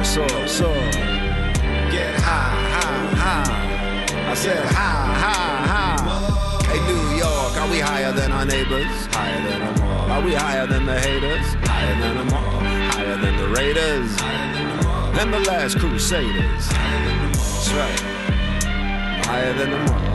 soar. Get high. I said high. Hey, New York, are we higher than our neighbors? Higher than them all. Are we higher than the haters? Higher than them all. Higher than the raiders? And the last crusaders? That's right. Higher than them all.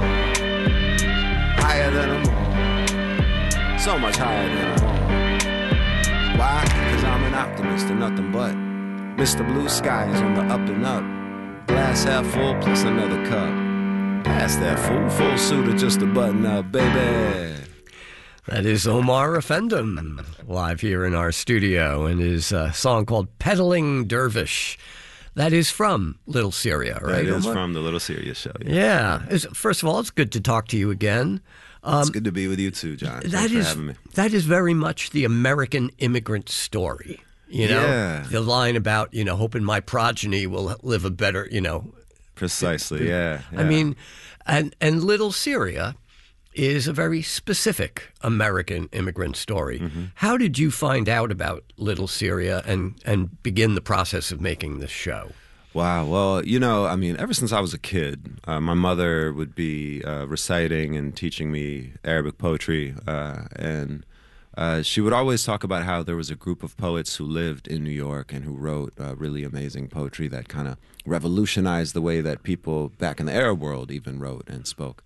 Higher than them all. So much higher than them all. Why? Because I'm an optimist and nothing but. Mr. Blue Sky is on the up and up. Glass half full plus another cup. Pass that full suit or just a button up, baby. That is Omar Effendim, live here in our studio, and his song called Peddling Dervish. That is from Little Syria, right? That is Omar? from the Little Syria show. Yeah. First of all, it's good to talk to you again. It's good to be with you too, John. Thanks for having me. That is very much the American immigrant story. You know, Yeah. The line about, hoping my progeny will live a better, Precisely, yeah. I mean, and Little Syria is a very specific American immigrant story. Mm-hmm. How did you find out about Little Syria and begin the process of making this show? Wow. Well, ever since I was a kid, my mother would be reciting and teaching me Arabic poetry, and she would always talk about how there was a group of poets who lived in New York and who wrote really amazing poetry that kind of revolutionized the way that people back in the Arab world even wrote and spoke.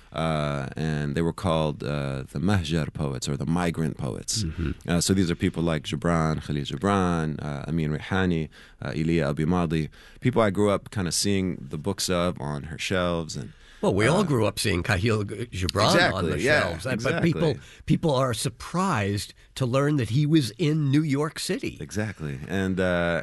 And they were called the Mahjar poets, or the migrant poets. Mm-hmm. So these are people like Gibran, Khalil Gibran, Amin Rihani, Elia Abimadi, people I grew up kind of seeing the books of on her shelves. And well, we all grew up seeing Khalil Gibran on the shelves. Exactly. But people are surprised to learn that he was in New York City. Exactly. And there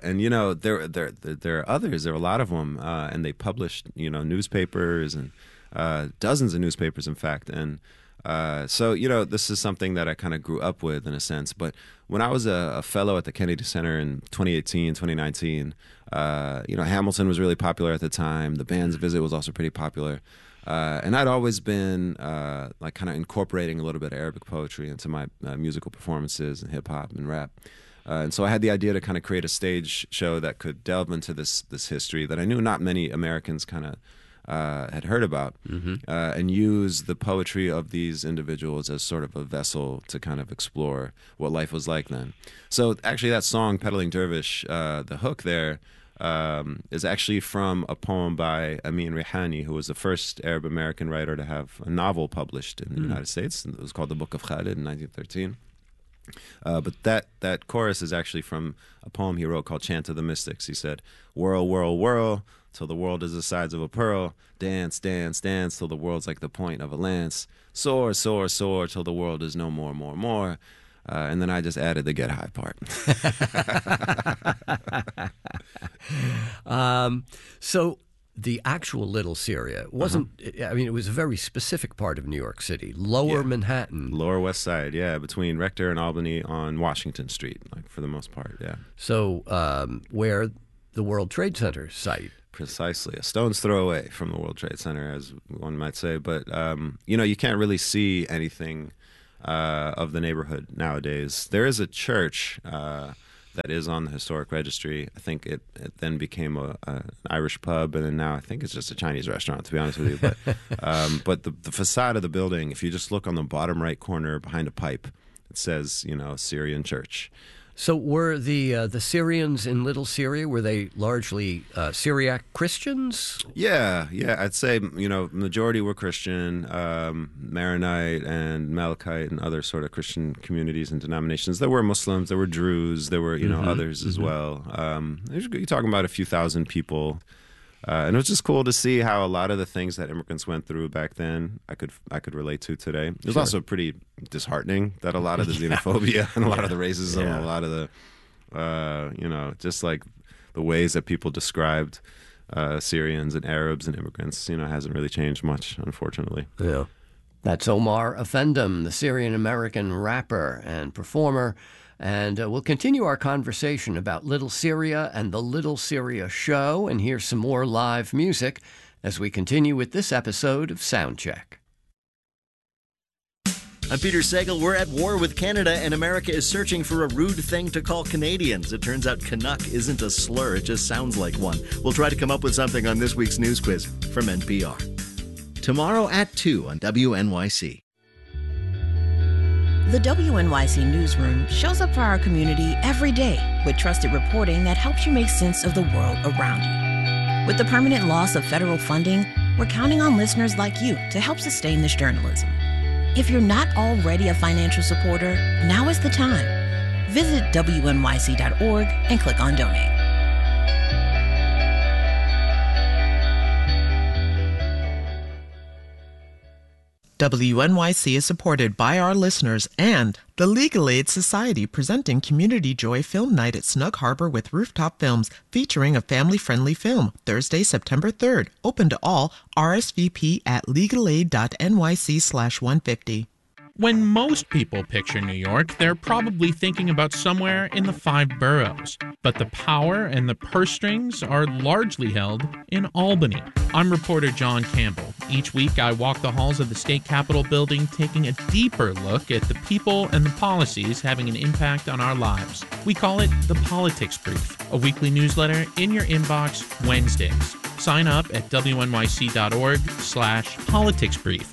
are others. There are a lot of them, and they published newspapers and dozens of newspapers, in fact. And so this is something that I kind of grew up with in a sense. But when I was a fellow at the Kennedy Center in 2018, 2019, Hamilton was really popular at the time. The band's visit was also pretty popular. And I'd always been kind of incorporating a little bit of Arabic poetry into my musical performances and hip hop and rap. And so I had the idea to kind of create a stage show that could delve into this history that I knew not many Americans kind of had heard about, and use the poetry of these individuals as sort of a vessel to kind of explore what life was like then. So actually that song, Peddling Dervish, the hook there is actually from a poem by Amin Rihani, who was the first Arab-American writer to have a novel published in the United States. It was called The Book of Khalid in 1913. But that chorus is actually from a poem he wrote called Chant of the Mystics. He said, "Whirl, whirl, whirl, till the world is the size of a pearl. Dance, dance, dance, till the world's like the point of a lance. Soar, soar, soar, till the world is no more, more, more." And then I just added the get high part. So the actual Little Syria wasn't, it was a very specific part of New York City, Lower Manhattan. Lower West Side, yeah, between Rector and Albany on Washington Street, like for the most part, yeah. So where the World Trade Center site. Precisely, a stone's throw away from the World Trade Center, as one might say. But, you can't really see anything of the neighborhood nowadays. There is a church that is on the historic registry. I think it then became an Irish pub, and then now I think it's just a Chinese restaurant, to be honest with you. But the facade of the building, if you just look on the bottom right corner behind a pipe, it says, Syrian Church. So were the Syrians in Little Syria, were they largely Syriac Christians? Yeah, I'd say, majority were Christian, Maronite and Malachite and other sort of Christian communities and denominations. There were Muslims, there were Druze, there were, others as well. You're talking about a few thousand people. And it was just cool to see how a lot of the things that immigrants went through back then I could relate to today. It was also pretty disheartening that a lot of the xenophobia and a lot of the racism, and a lot of the, just like the ways that people described Syrians and Arabs and immigrants, hasn't really changed much, unfortunately. Yeah. That's Omar Effendim, the Syrian-American rapper and performer. And we'll continue our conversation about Little Syria and the Little Syria Show and hear some more live music as we continue with this episode of Soundcheck. I'm Peter Sagal. We're at war with Canada, and America is searching for a rude thing to call Canadians. It turns out Canuck isn't a slur. It just sounds like one. We'll try to come up with something on this week's news quiz from NPR. Tomorrow at 2 on WNYC. The WNYC Newsroom shows up for our community every day with trusted reporting that helps you make sense of the world around you. With the permanent loss of federal funding, we're counting on listeners like you to help sustain this journalism. If you're not already a financial supporter, now is the time. Visit WNYC.org and click on Donate. WNYC is supported by our listeners and the Legal Aid Society, presenting Community Joy Film Night at Snug Harbor with Rooftop Films, featuring a family-friendly film, Thursday, September 3rd. Open to all. RSVP at legalaid.nyc/150. When most people picture New York, they're probably thinking about somewhere in the 5 boroughs. But the power and the purse strings are largely held in Albany. I'm reporter John Campbell. Each week, I walk the halls of the state capitol building, taking a deeper look at the people and the policies having an impact on our lives. We call it the Politics Brief, a weekly newsletter in your inbox Wednesdays. Sign up at wnyc.org/politicsbrief.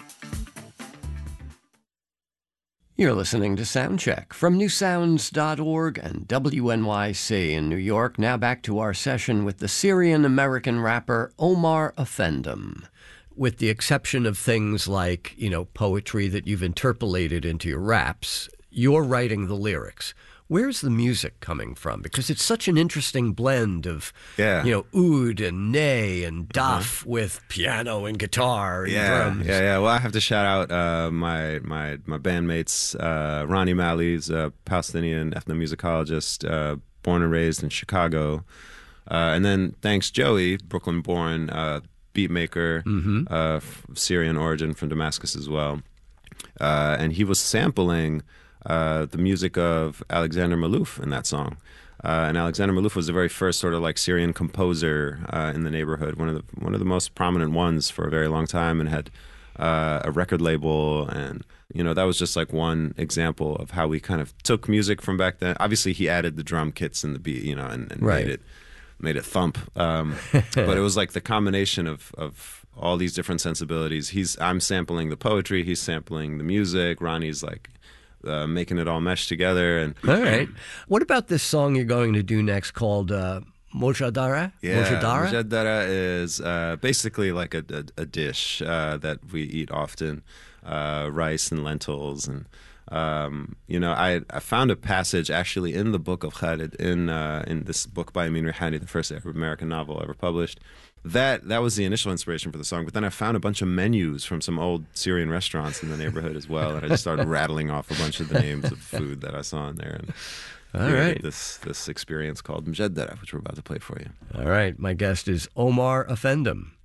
You're listening to Soundcheck from newsounds.org and WNYC in New York. Now back to our session with the Syrian-American rapper Omar Effendim. With the exception of things like, poetry that you've interpolated into your raps, you're writing the lyrics. Where's the music coming from? Because it's such an interesting blend of, oud and ney and daf with piano and guitar and drums. Yeah. Well, I have to shout out my bandmates. Ronnie Malley's a Palestinian ethnomusicologist, born and raised in Chicago. And then thanks Joey, Brooklyn-born beat maker, Syrian origin from Damascus as well. And he was sampling the music of Alexander Malouf in that song. And Alexander Malouf was the very first sort of like Syrian composer in the neighborhood, one of the most prominent ones for a very long time, and had a record label. And that was just like one example of how we kind of took music from back then. Obviously, he added the drum kits and the beat, and right. made it thump. But it was like the combination of all these different sensibilities. I'm sampling the poetry, he's sampling the music. Ronnie's like making it all mesh together. And all right. What about this song you're going to do next called Mojadara? Yeah, Mojadara is basically like a dish that we eat often, rice and lentils. And, I found a passage actually in the book of Khalid, in this book by Amin Rihani, the first Arab American novel ever published. That was the initial inspiration for the song, but then I found a bunch of menus from some old Syrian restaurants in the neighborhood as well, and I just started rattling off a bunch of the names of food that I saw in there. And all right, this experience called Mjaddara, which we're about to play for you. All right, my guest is Omar Effendim.